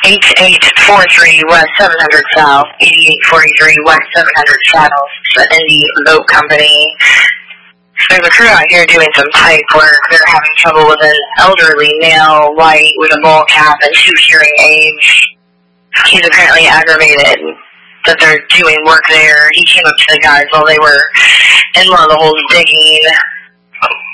8843 West 700 South, 8843 West 700 South, Indy Boat Company. There's a crew out here doing some pipe work. They're having trouble with an elderly male, white, with a ball cap and 2 hearing aids. He's apparently aggravated that they're doing work there. He came up to the guys while they were in one of the holes digging.